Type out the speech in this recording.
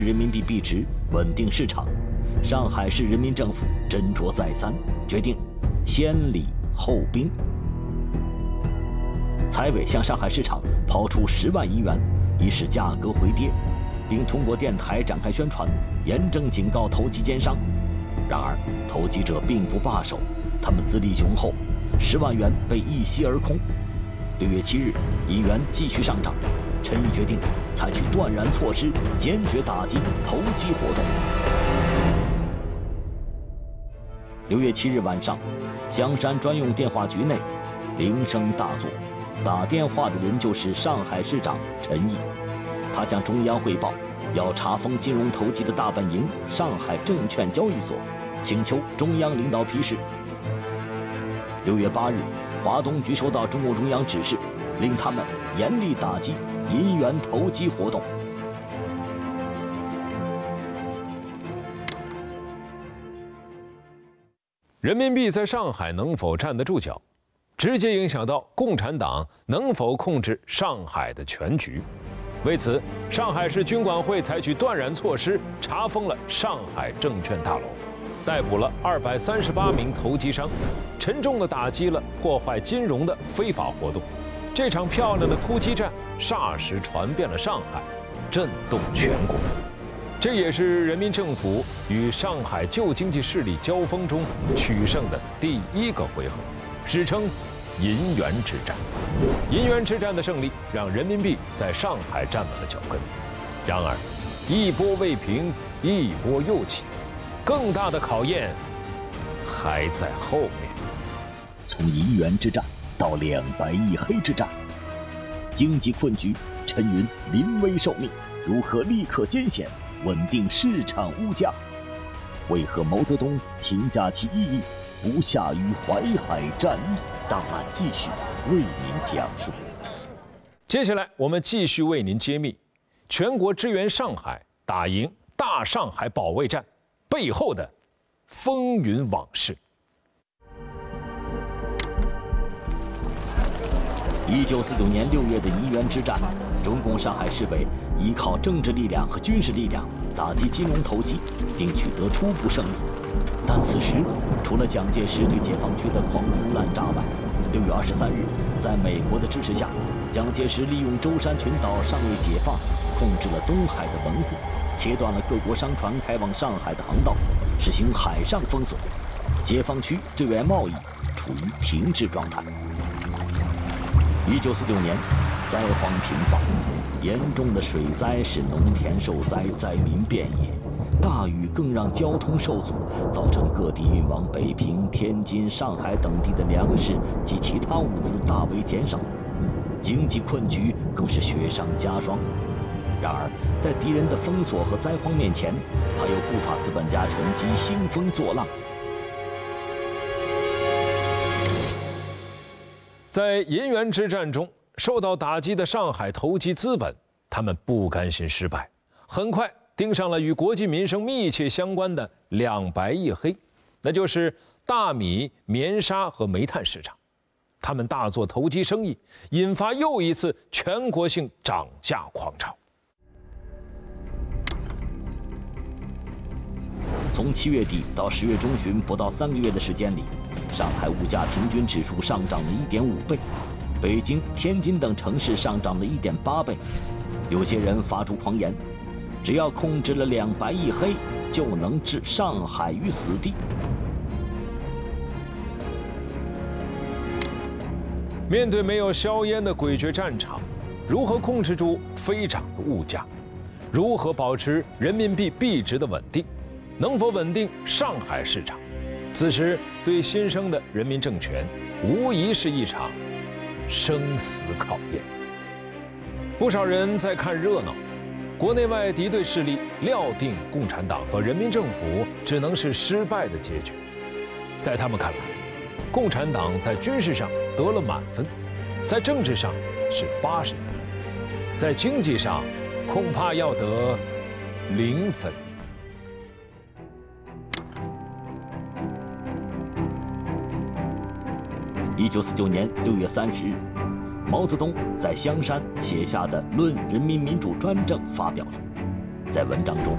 人民币币值，稳定市场。上海市人民政府斟酌再三，决定先礼后兵。财委向上海市场抛出10万亿元，以使价格回跌，并通过电台展开宣传，严正警告投机奸商。然而，投机者并不罢手，他们资历雄厚，10万元被一吸而空。6月7日，银元继续上涨，陈毅决定采取断然措施，坚决打击投机活动。6月7日晚上，香山专用电话局内铃声大作，打电话的人就是上海市长陈毅。他向中央汇报，要查封金融投机的大本营上海证券交易所，请求中央领导批示。6月8日，华东局收到中共中央指示，令他们严厉打击银元投机活动。 人民币在上海能否站得住脚，直接影响到共产党能否控制上海的全局。为此，上海市军管会采取断然措施，查封了上海证券大楼，逮捕了238名投机商，沉重地打击了破坏金融的非法活动。这场漂亮的突击战霎时传遍了上海，震动全国。这也是人民政府与上海旧经济势力交锋中取胜的第1个回合，史称银元之战。银元之战的胜利让人民币在上海站稳了脚跟。然而，一波未平，一波又起，更大的考验还在后面。 从银元之战到200亿黑之战，经济困局，陈云临危受命，如何立刻艰险稳定市场物价？为何毛泽东评价其意义不下于淮海战役？当晚继续为您讲述。 接下来我们继续为您揭秘全国支援上海打赢大上海保卫战背后的风云往事。 1949年6月的银元之战，中共上海市委依靠政治力量和军事力量打击金融投机，并取得初步胜利。但此时，除了蒋介石对解放区的狂轰滥炸外，6月23日，在美国的支持下，蒋介石利用舟山群岛尚未解放，控制了东海的门户，切断了各国商船开往上海的航道，实行海上封锁，解放区对外贸易处于停滞状态。1949年，灾荒频发，严重的水灾使农田受灾，灾民遍野；大雨更让交通受阻，造成各地运往北平、天津、上海等地的粮食及其他物资大为减少，经济困局更是雪上加霜。然而，在敌人的封锁和灾荒面前，还有不法资本家趁机兴风作浪。 在银元之战中受到打击的上海投机资本，他们不甘心失败，很快盯上了与国计民生密切相关的200亿黑，那就是大米、棉纱和煤炭市场。他们大做投机生意，引发又一次全国性涨价狂潮。 从7月底到10月中旬不到3个月的时间里，上海物价平均指数上涨了1.5倍，北京、天津等城市上涨了1.8倍。有些人发出狂言，只要控制了200亿黑，就能置上海于死地。 面对没有硝烟的诡谲战场，如何控制住飞涨的物价？如何保持人民币币值的稳定？能否稳定上海市场？此时对新生的人民政权，无疑是一场生死考验。不少人在看热闹，国内外敌对势力料定共产党和人民政府只能是失败的结局。在他们看来，共产党在军事上得了满分，在政治上是80分，在经济上恐怕要得0分。 1949年6月30日，毛泽东在香山写下的《论人民民主专政》发表了。在文章中，